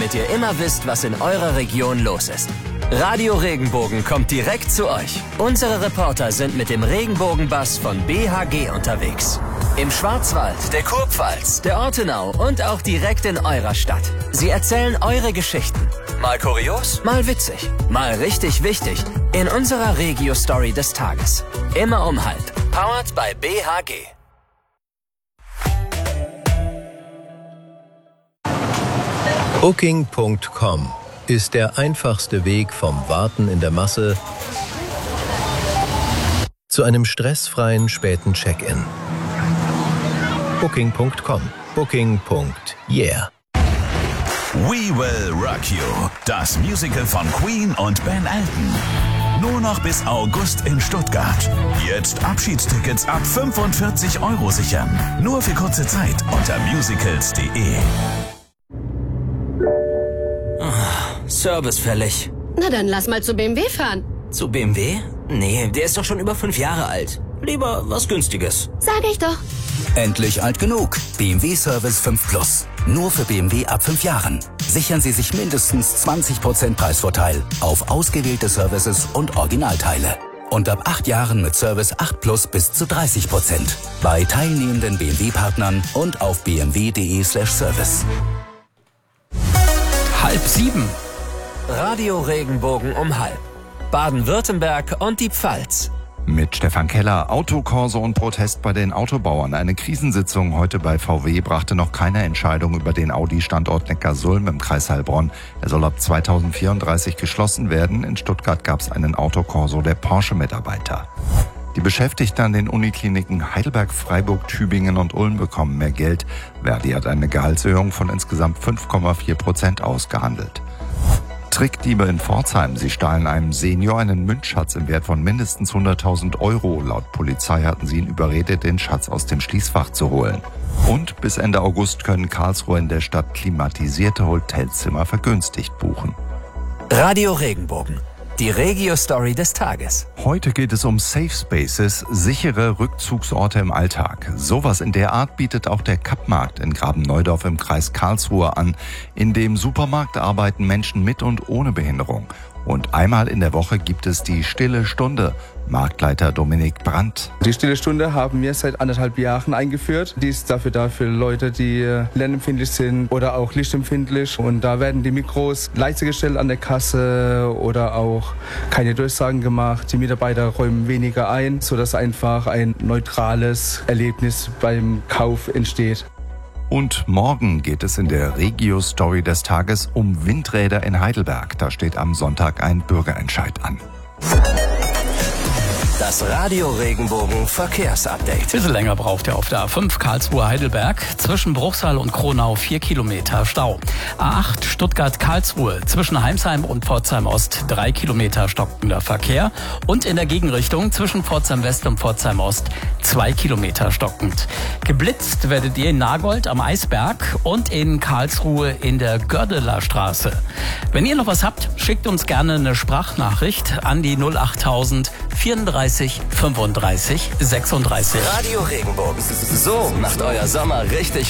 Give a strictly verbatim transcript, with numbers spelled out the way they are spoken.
damit ihr immer wisst, was in eurer Region los ist. Radio Regenbogen kommt direkt zu euch. Unsere Reporter sind mit dem Regenbogenbus von B H G unterwegs. Im Schwarzwald, der Kurpfalz, der Ortenau und auch direkt in eurer Stadt. Sie erzählen eure Geschichten. Mal kurios, mal witzig, mal richtig wichtig. In unserer Regio-Story des Tages. Immer um halb. Powered by B H G. Booking Punkt com ist der einfachste Weg vom Warten in der Masse zu einem stressfreien späten Check-in. Booking Punkt com. Booking. Yeah. We Will Rock You, das Musical von Queen und Ben Elton. Nur noch bis August in Stuttgart. Jetzt Abschiedstickets ab fünfundvierzig Euro sichern. Nur für kurze Zeit unter musicals punkt de. Service fällig. Na dann lass mal zu B M W fahren. Zu B M W? Nee, der ist doch schon über fünf Jahre alt. Lieber was Günstiges. Sag ich doch. Endlich alt genug. B M W Service fünf Plus. Nur für B M W ab fünf Jahren. Sichern Sie sich mindestens zwanzig Prozent Preisvorteil auf ausgewählte Services und Originalteile. Und ab acht Jahren mit Service acht Plus bis zu dreißig Prozent. Bei teilnehmenden B M W-Partnern und auf b m w punkt de slash service. Halb sieben. Radio Regenbogen um halb. Baden-Württemberg und die Pfalz. Mit Stefan Keller. Autokorso und Protest bei den Autobauern. Eine Krisensitzung heute bei V W brachte noch keine Entscheidung über den Audi-Standort Neckarsulm im Kreis Heilbronn. Er soll ab zweitausendvierunddreißig geschlossen werden. In Stuttgart gab es einen Autokorso der Porsche-Mitarbeiter. Die Beschäftigten an den Unikliniken Heidelberg, Freiburg, Tübingen und Ulm bekommen mehr Geld. Verdi hat eine Gehaltserhöhung von insgesamt fünf Komma vier Prozent ausgehandelt. Trickdiebe in Pforzheim. Sie stahlen einem Senior einen Münzschatz im Wert von mindestens hunderttausend Euro. Laut Polizei hatten sie ihn überredet, den Schatz aus dem Schließfach zu holen. Und bis Ende August können Karlsruhe in der Stadt klimatisierte Hotelzimmer vergünstigt buchen. Radio Regenbogen. Die Regio-Story des Tages. Heute geht es um Safe Spaces, sichere Rückzugsorte im Alltag. Sowas in der Art bietet auch der Kappmarkt in Graben-Neudorf im Kreis Karlsruhe an. In dem Supermarkt arbeiten Menschen mit und ohne Behinderung. Und einmal in der Woche gibt es die Stille Stunde. Marktleiter Dominik Brandt. Die Stille Stunde haben wir seit anderthalb Jahren eingeführt. Die ist dafür da für Leute, die lernempfindlich sind oder auch lichtempfindlich. Und da werden die Mikros leise gestellt an der Kasse oder auch keine Durchsagen gemacht. Die Mitarbeiter räumen weniger ein, sodass einfach ein neutrales Erlebnis beim Kauf entsteht. Und morgen geht es in der Regio-Story des Tages um Windräder in Heidelberg. Da steht am Sonntag ein Bürgerentscheid an. Das Radio Regenbogen Verkehrsupdate. Ein bisschen länger braucht er auf der A fünf Karlsruhe-Heidelberg. Zwischen Bruchsal und Kronau vier Kilometer Stau. A acht Stuttgart-Karlsruhe. Zwischen Heimsheim und Pforzheim-Ost drei Kilometer stockender Verkehr. Und in der Gegenrichtung zwischen Pforzheim-West und Pforzheim-Ost zwei Kilometer stockend. Geblitzt werdet ihr in Nagold am Eisberg und in Karlsruhe in der Gördeler Straße. Wenn ihr noch was habt, schickt uns gerne eine Sprachnachricht an die null achttausend vierunddreißig fünfunddreißig sechsunddreißig. Radio Regenbogen. So macht euer Sommer richtig